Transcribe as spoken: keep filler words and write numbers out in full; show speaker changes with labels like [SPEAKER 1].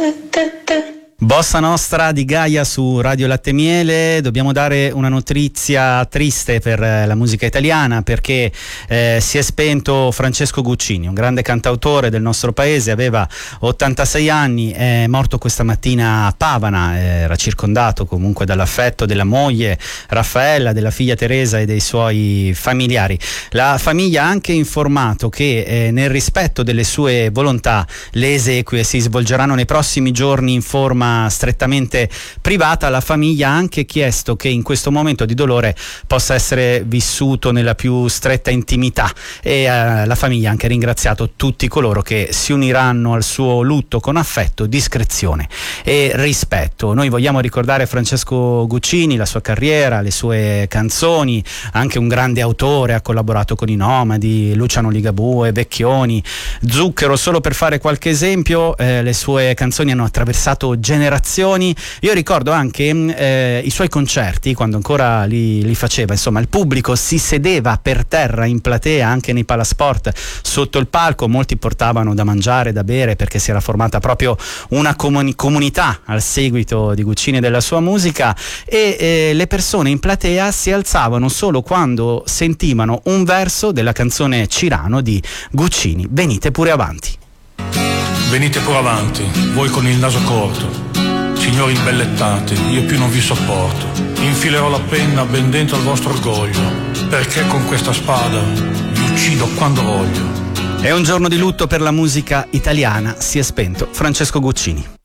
[SPEAKER 1] Bossa Nostra di Gaia su Radio Latte Miele. Dobbiamo dare una notizia triste per la musica italiana, perché eh, si è spento Francesco Guccini, un grande cantautore del nostro paese. Aveva ottantasei anni, è morto questa mattina a Pavana, era circondato comunque dall'affetto della moglie Raffaella, della figlia Teresa e dei suoi familiari. La famiglia ha anche informato che eh, nel rispetto delle sue volontà le esequie si svolgeranno nei prossimi giorni in forma strettamente privata. La famiglia ha anche chiesto che in questo momento di dolore possa essere vissuto nella più stretta intimità, e eh, la famiglia ha anche ringraziato tutti coloro che si uniranno al suo lutto con affetto, discrezione e rispetto. Noi vogliamo ricordare Francesco Guccini, la sua carriera, le sue canzoni, anche un grande autore, ha collaborato con i Nomadi, Luciano Ligabue, Vecchioni, Zucchero, solo per fare qualche esempio. Eh, le sue canzoni hanno attraversato generazioni. Io ricordo anche eh, i suoi concerti quando ancora li, li faceva, insomma il pubblico si sedeva per terra in platea, anche nei palasport sotto il palco. Molti portavano da mangiare, da bere, perché si era formata proprio una comuni- comunità al seguito di Guccini e della sua musica, e eh, le persone in platea si alzavano solo quando sentivano un verso della canzone Cirano di Guccini. Venite pure avanti.
[SPEAKER 2] Venite pure avanti, voi con il naso corto, signori imbellettati, io più non vi sopporto. Infilerò la penna ben dentro il vostro orgoglio, perché con questa spada vi uccido quando voglio.
[SPEAKER 1] È un giorno di lutto per la musica italiana, si è spento Francesco Guccini.